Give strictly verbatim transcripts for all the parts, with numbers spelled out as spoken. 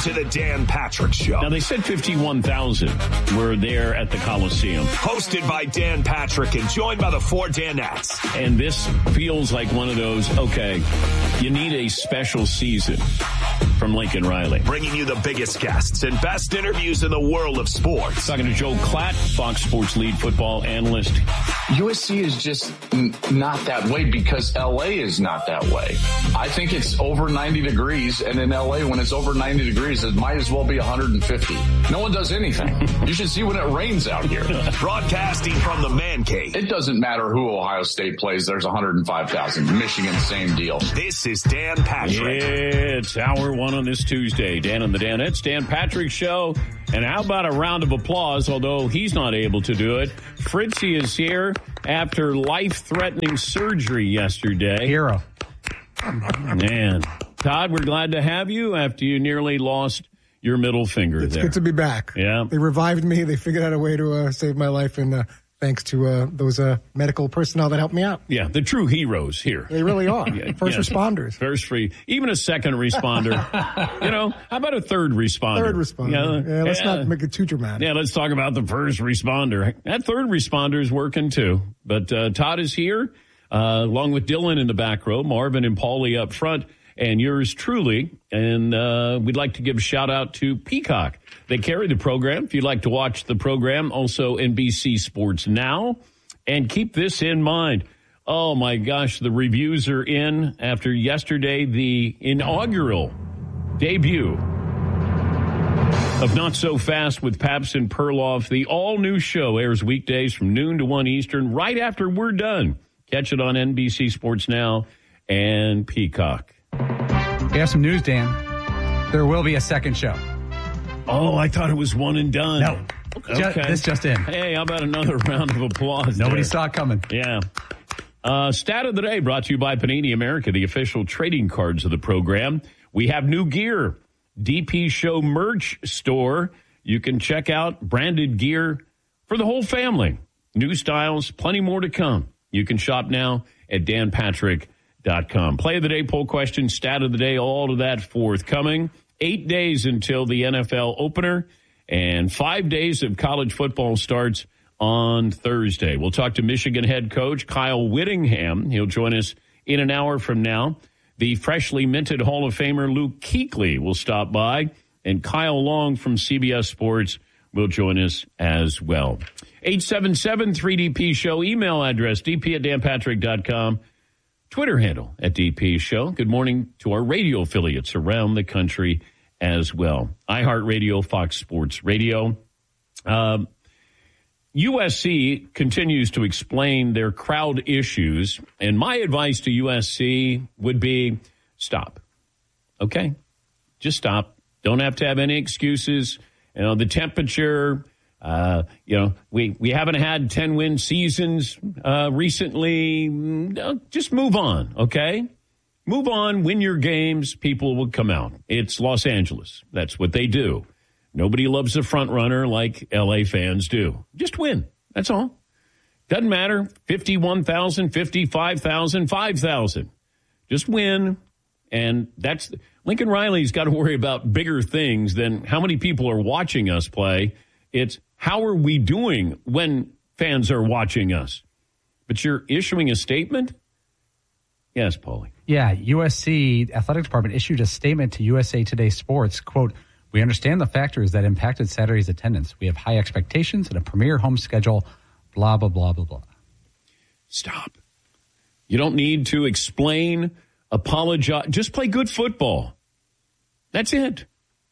to the Dan Patrick Show. Now, they said fifty-one thousand were there at the Coliseum. Hosted by Dan Patrick and joined by the four Danettes. And this feels like one of those, okay, you need a special season from Lincoln Riley. Bringing you the biggest guests and best interviews in the world of sports. Talking to Joe Klatt, Fox Sports lead football analyst. U S C is just n- not that way because L A is not that way. I think it's over ninety degrees, and in L A, when it's over ninety degrees, it might as well be one hundred fifty. No one does anything. You should see when it rains out here. Broadcasting from the man cave. It doesn't matter who Ohio State plays. There's one hundred five thousand. Michigan, same deal. This is Dan Patrick. It's hour one on this Tuesday. Dan and the Danettes, Dan Patrick Show. And how about a round of applause, although he's not able to do it. Fritzy is here after life-threatening surgery yesterday. Hero. Man. Todd, we're glad to have you after you nearly lost your middle finger it's there. It's good to be back. Yeah. They revived me. They figured out a way to uh, save my life, and uh, thanks to uh, those uh, medical personnel that helped me out. Yeah, the true heroes here. They really are. Yeah, First yes. responders. First free. Even a second responder. You know, how about a third responder? Third responder. Yeah, yeah let's yeah. not make it too dramatic. Yeah, let's talk about the first responder. That third responder is working too. But uh, Todd is here, uh, along with Dylan in the back row, Marvin and Paulie up front, and yours truly. And uh, we'd like to give a shout out to Peacock. They carry the program. If you'd like to watch the program, also N B C Sports Now. And keep this in mind. Oh, my gosh, the reviews are in after yesterday, the inaugural debut of Not So Fast with Pabst and Perloff. The all-new show airs weekdays from noon to one Eastern, right after we're done. Catch it on N B C Sports Now and Peacock. We have some news, Dan. There will be a second show. Oh, I thought it was one and done. No. Okay. Just, this just in. Hey, how about another round of applause? Nobody there? saw it coming. Yeah. Uh, stat of the day brought to you by Panini America, the official trading cards of the program. We have new gear. D P Show merch store. You can check out branded gear for the whole family. New styles, plenty more to come. You can shop now at dan patrick dot com. Play of the day, poll question, stat of the day, all of that forthcoming. Eight days until the N F L opener, and five days of college football starts on Thursday. We'll talk to Michigan head coach Kyle Whittingham. He'll join us in an hour from now. The freshly minted Hall of Famer Luke Kuechly will stop by, and Kyle Long from C B S Sports will join us as well. eight seven seven three D P Show, email address d p at dan patrick dot com, Twitter handle at D P Show. Good morning to our radio affiliates around the country as well. iHeartRadio, Fox Sports Radio. Um, U S C continues to explain their crowd issues, and my advice to U S C would be stop. Okay? Just stop. Don't have to have any excuses. You know, the temperature, uh, you know, we, we haven't had ten-win seasons uh, recently. No, just move on, okay? Move on, win your games, people will come out. It's Los Angeles. That's what they do. Nobody loves the front runner like L A fans do. Just win. That's all. Doesn't matter. fifty-one thousand, fifty-five thousand, five thousand. Just win. And that's Lincoln Riley's got to worry about bigger things than how many people are watching us play. It's how are we doing when fans are watching us? But you're issuing a statement? Yes, Paulie. Yeah, U S C Athletic Department issued a statement to U S A Today Sports, quote, "We understand the factors that impacted Saturday's attendance. We have high expectations and a premier home schedule, blah, blah, blah, blah, blah." Stop. You don't need to explain, apologize. Just play good football. That's it.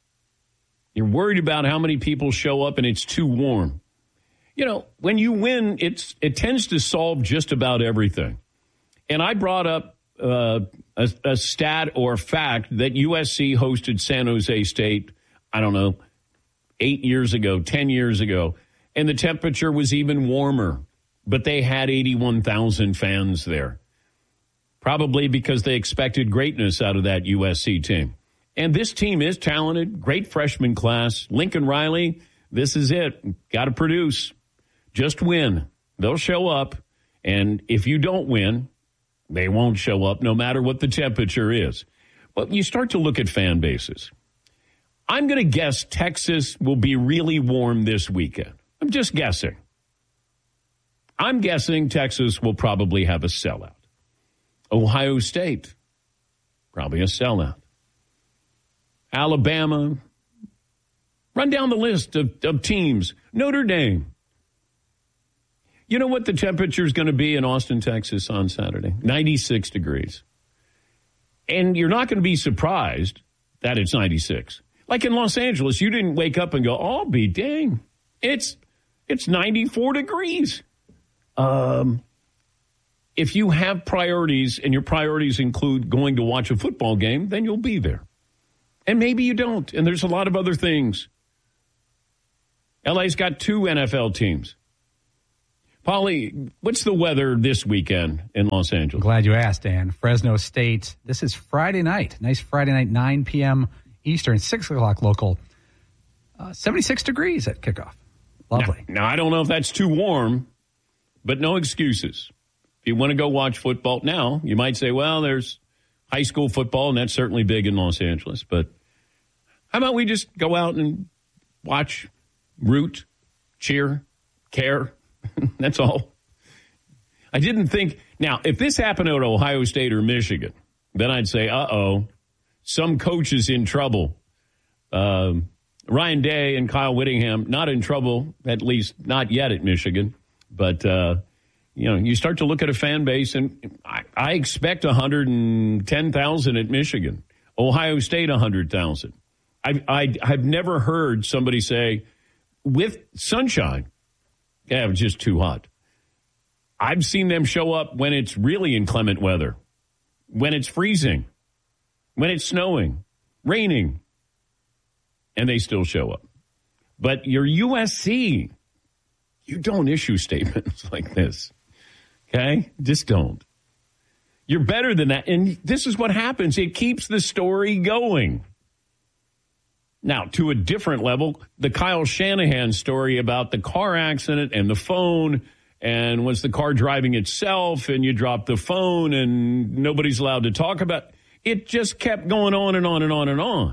You're worried about how many people show up and it's too warm. You know, when you win, it's it tends to solve just about everything. And I brought up uh, a, a stat or fact that U S C hosted San Jose State, I don't know, eight years ago, ten years ago, and the temperature was even warmer, but they had eighty-one thousand fans there, probably because they expected greatness out of that U S C team. And this team is talented, great freshman class. Lincoln Riley, this is it. Got to produce. Just win. They'll show up, and if you don't win, they won't show up no matter what the temperature is. But you start to look at fan bases. I'm going to guess Texas will be really warm this weekend. I'm just guessing. I'm guessing Texas will probably have a sellout. Ohio State, probably a sellout. Alabama, run down the list of, of teams. Notre Dame. You know what the temperature is going to be in Austin, Texas on Saturday? ninety-six degrees. And you're not going to be surprised that it's ninety-six. Like in Los Angeles, you didn't wake up and go, oh, be dang. It's, it's ninety-four degrees. Um, if you have priorities and your priorities include going to watch a football game, then you'll be there. And maybe you don't. And there's a lot of other things. L A's got two N F L teams. Paulie, what's the weather this weekend in Los Angeles? Glad you asked, Dan. Fresno State. This is Friday night. Nice Friday night, nine p.m. Eastern, six o'clock local. Uh, seventy-six degrees at kickoff. Lovely. Now, now, I don't know if that's too warm, but no excuses. If you want to go watch football now, you might say, well, there's high school football, and that's certainly big in Los Angeles. But how about we just go out and watch, root, cheer, care? That's all. I didn't think. Now, if this happened at Ohio State or Michigan, then I'd say, uh-oh, some coach is in trouble. Um, Ryan Day and Kyle Whittingham, not in trouble, at least not yet at Michigan. But, uh, you know, you start to look at a fan base, and I, I expect one hundred ten thousand at Michigan. Ohio State, one hundred thousand. I, I, I've never heard somebody say, with sunshine, yeah, it was just too hot. I've seen them show up when it's really inclement weather, when it's freezing, when it's snowing, raining, and they still show up. But your U S C, you don't issue statements like this, okay? Just don't. You're better than that. And this is what happens. It keeps the story going. Now, to a different level, the Kyle Shanahan story about the car accident and the phone, and was the car driving itself, and you dropped the phone, and nobody's allowed to talk about it. It just kept going on and on and on and on.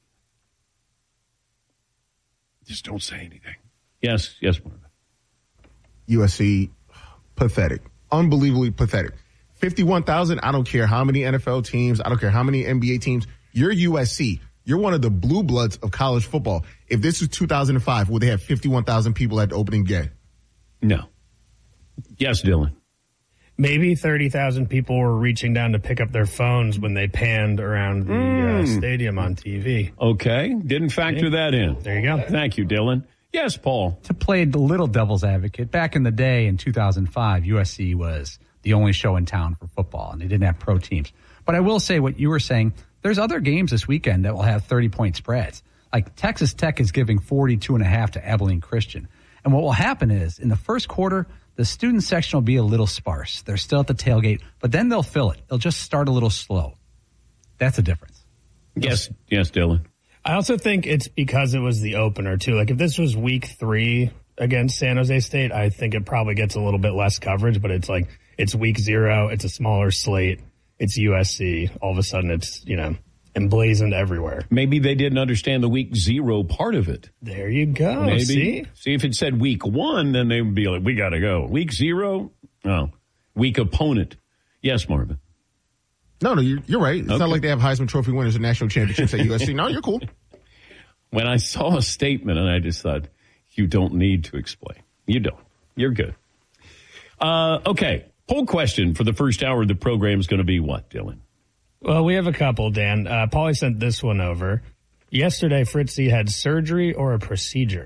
Just don't say anything. Yes, yes, Marvin. U S C, pathetic. Unbelievably pathetic. fifty-one thousand, I don't care how many N F L teams, I don't care how many N B A teams. You're U S C. You're one of the blue bloods of college football. If this was two thousand five, would they have fifty-one thousand people at the opening game? No. Yes, Dylan. Maybe thirty thousand people were reaching down to pick up their phones when they panned around the mm. uh, stadium on T V. Okay. Didn't factor yeah. that in. There you go. Thank you, Dylan. Yes, Paul. To play the little devil's advocate, back in the day in two thousand five, U S C was the only show in town for football, and they didn't have pro teams. But I will say what you were saying, there's other games this weekend that will have thirty-point spreads. Like Texas Tech is giving forty-two and a half to Abilene Christian. And what will happen is, in the first quarter, the student section will be a little sparse. They're still at the tailgate, but then they'll fill it. They'll just start a little slow. That's a difference. Yes, yes, Dylan. I also think it's because it was the opener, too. Like, if this was week three against San Jose State, I think it probably gets a little bit less coverage, but it's like, it's week zero, it's a smaller slate, it's U S C. All of a sudden, it's, you know, emblazoned everywhere. Maybe they didn't understand the week zero part of it. There you go. Maybe. See? See, if it said week one, then they would be like, we got to go. Week zero? Oh, weak opponent. Yes, Marvin. No, no, you're, you're right. It's okay. Not like they have Heisman Trophy winners and national championships at U S C. No, you're cool. When I saw a statement, and I just thought, you don't need to explain. You don't. You're good. Uh, okay. Poll question for the first hour of the program is going to be what, Dylan? Well, we have a couple, Dan. Uh, Paulie sent this one over. Yesterday, Fritzy had surgery or a procedure?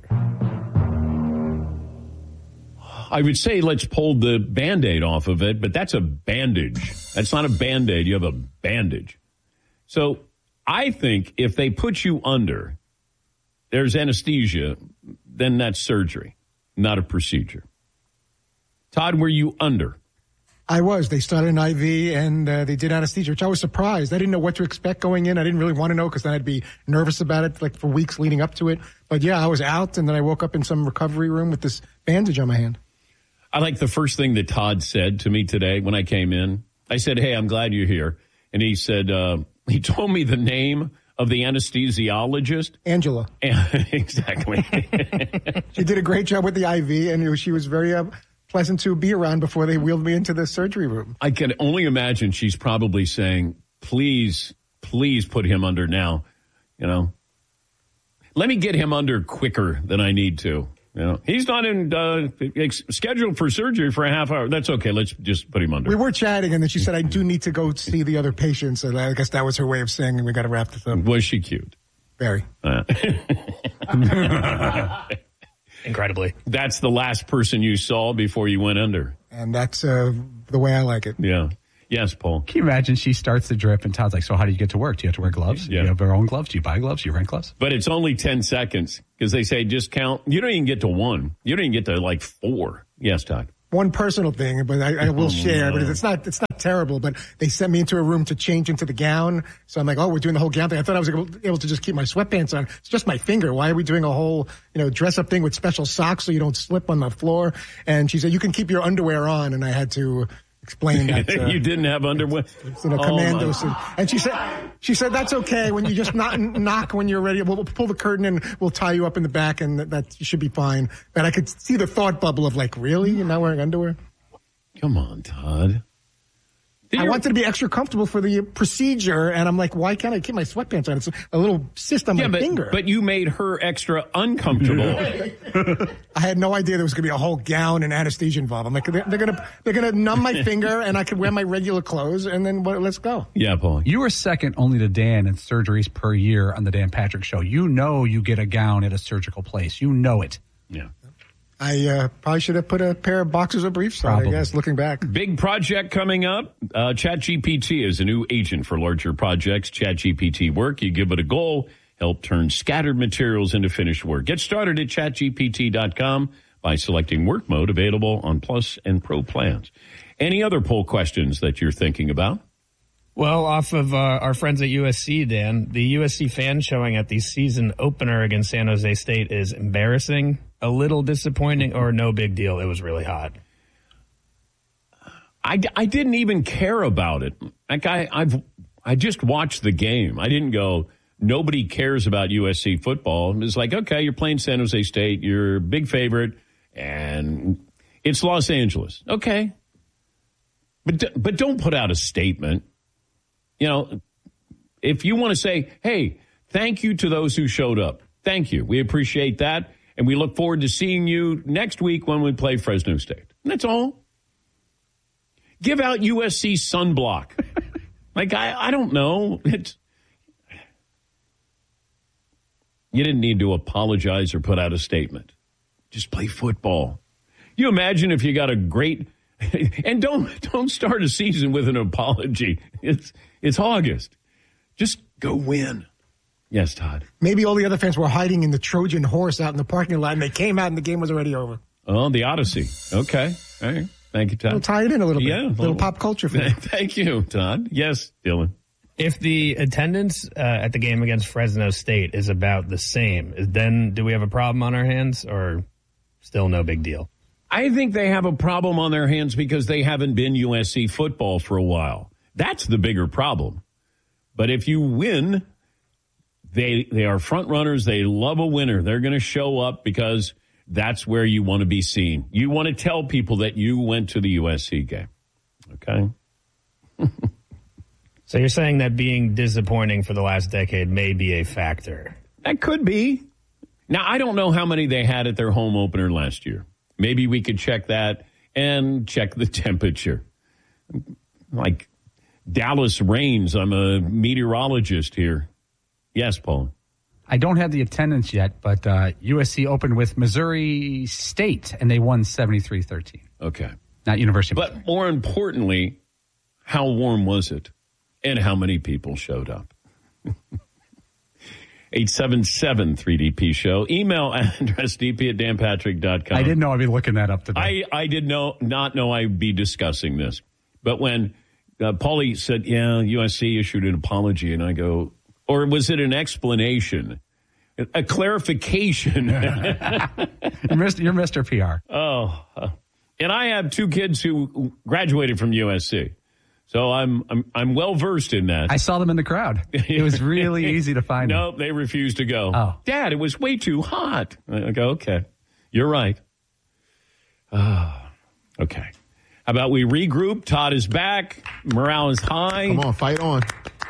I would say let's pull the Band-Aid off of it, but that's a bandage. That's not a Band-Aid. You have a bandage. So I think if they put you under, there's anesthesia, then that's surgery, not a procedure. Todd, were you under? I was. They started an I V and uh, they did anesthesia, which I was surprised. I didn't know what to expect going in. I didn't really want to know because then I'd be nervous about it like for weeks leading up to it. But yeah, I was out and then I woke up in some recovery room with this bandage on my hand. I like the first thing that Todd said to me today when I came in. I said, hey, I'm glad you're here. And he said, uh, he told me the name of the anesthesiologist? Angela. Exactly. She did a great job with the I V, and she was very uh, pleasant to be around before they wheeled me into the surgery room. I can only imagine she's probably saying, please, please put him under now. You know, let me get him under quicker than I need to. You know, he's not in uh, ex- scheduled for surgery for a half hour. That's okay. Let's just put him under. We were chatting, and then she said, I do need to go see the other patients. And I guess that was her way of saying we got to wrap this up. Was she cute? Very. Uh. Incredibly. That's the last person you saw before you went under. And that's uh, the way I like it. Yeah. Yes, Paul. Can you imagine she starts the drip and Todd's like, so how do you get to work? Do you have to wear gloves? Yeah. Do you have your own gloves? Do you buy gloves? Do you rent gloves? But it's only ten seconds because they say just count. You don't even get to one. You don't even get to like four. Yes, Todd. One personal thing, but I, I will oh, share. No. But it's not it's not terrible. But they sent me into a room to change into the gown. So I'm like, oh, we're doing the whole gown thing. I thought I was able, able to just keep my sweatpants on. It's just my finger. Why are we doing a whole, you know, dress up thing with special socks so you don't slip on the floor? And she said, you can keep your underwear on. And I had to explain that. Uh, you didn't have underwear? You know, oh commando suit. And she said, she said, that's okay. When you just not, knock when you're ready, we'll, we'll pull the curtain and we'll tie you up in the back and that, that should be fine. But I could see the thought bubble of like, really? You're not wearing underwear? Come on, Todd. Did I you... wanted to be extra comfortable for the procedure, and I'm like, why can't I keep my sweatpants on? It's a little cyst on yeah, my but, finger. But you made her extra uncomfortable. I had no idea there was going to be a whole gown and anesthesia involved. I'm like, they're, they're going to they're going to numb my finger, and I could wear my regular clothes, and then well, let's go. Yeah, Paul. You were second only to Dan in surgeries per year on the Dan Patrick Show. You know you get a gown at a surgical place. You know it. Yeah. I uh, probably should have put a pair of boxers or briefs on, I guess, looking back. Big project coming up. Uh, ChatGPT is a new agent for larger projects. ChatGPT Work. You give it a goal, help turn scattered materials into finished work. Get started at chat G P T dot com by selecting work mode, available on Plus and Pro plans. Any other poll questions that you're thinking about? Well, off of uh, our friends at U S C, Dan, the U S C fan showing at the season opener against San Jose State is embarrassing, a little disappointing, or no big deal. It was really hot. I, I didn't even care about it. Like I, I've I just watched the game. I didn't go, nobody cares about U S C football. It's like, okay, you're playing San Jose State. You're a big favorite, and it's Los Angeles. Okay. But but don't put out a statement. You know, if you want to say, hey, thank you to those who showed up. Thank you. We appreciate that. And we look forward to seeing you next week when we play Fresno State. And that's all. Give out U S C sunblock. Like, I, I don't know. It's, you didn't need to apologize or put out a statement. Just play football. You imagine if you got a great... And don't don't start a season with an apology. It's it's August. Just go win. Yes, Todd. Maybe all the other fans were hiding in the Trojan horse out in the parking lot, and they came out and the game was already over. Oh, the Odyssey. Okay. All right. Thank you, Todd. We'll tie it in a little bit. Yeah, a little, little pop culture for Thank you, Todd. Yes, Dylan. If the attendance uh, at the game against Fresno State is about the same, then do we have a problem on our hands, or still no big deal? I think they have a problem on their hands because they haven't been U S C football for a while. That's the bigger problem. But if you win, they they are front runners. They love a winner. They're going to show up because that's where you want to be seen. You want to tell people that you went to the U S C game. Okay? So you're saying that being disappointing for the last decade may be a factor? That could be. Now, I don't know how many they had at their home opener last year. Maybe we could check that and check the temperature. Like Dallas rains. I'm a meteorologist here. Yes, Paul. I don't have the attendance yet, but uh, U S C opened with Missouri State, and they won seventy-three thirteen. Okay. Not University of But Missouri. More importantly, how warm was it? And how many people showed up? eight seven seven three D P show. Email address d p at dan patrick dot com. I didn't know I'd be looking that up today. I, I did know, not know I'd be discussing this. But when uh, Paulie said, yeah, U S C issued an apology, and I go, or was it an explanation? A clarification. you're, Mister you're Mister P R. Oh. Uh, and I have two kids who graduated from U S C. So I'm I'm I'm well versed in that. I saw them in the crowd. It was really easy to find No, them. they refused to go. Oh. Dad, it was way too hot. I go, okay, you're right. Uh, okay. How about we regroup? Todd is back. Morale is high. Come on, fight on.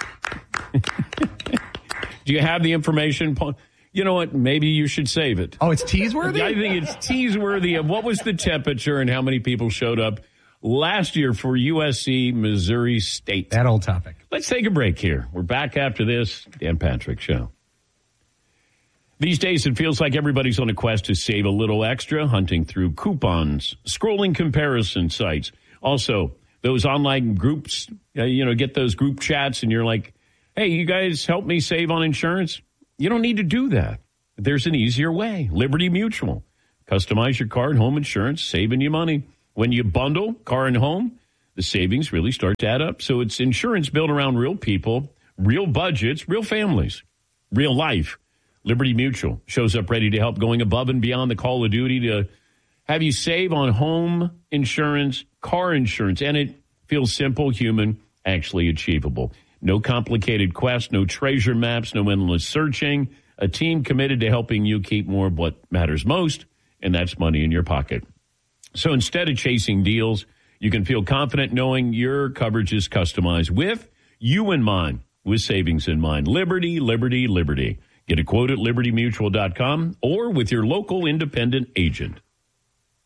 Do you have the information? You know what? Maybe you should save it. Oh, it's tease-worthy? I think it's tease-worthy of what was the temperature and how many people showed up last year for U S C Missouri State. That old topic. Let's take a break here. We're back after this. Dan Patrick Show. These days, it feels like everybody's on a quest to save a little extra, hunting through coupons, scrolling comparison sites. Also, those online groups, uh, you know, get those group chats and you're like, hey, you guys help me save on insurance? You don't need to do that. There's an easier way. Liberty Mutual. Customize your car and home insurance, saving you money. When you bundle car and home, the savings really start to add up. So it's insurance built around real people, real budgets, real families, real life. Liberty Mutual shows up ready to help, going above and beyond the call of duty to have you save on home insurance, car insurance, and it feels simple, human, actually achievable. No complicated quest, no treasure maps, no endless searching. A team committed to helping you keep more of what matters most, and that's money in your pocket. So instead of chasing deals, you can feel confident knowing your coverage is customized with you in mind, with savings in mind. Liberty, Liberty, Liberty. Get a quote at liberty mutual dot com or with your local independent agent.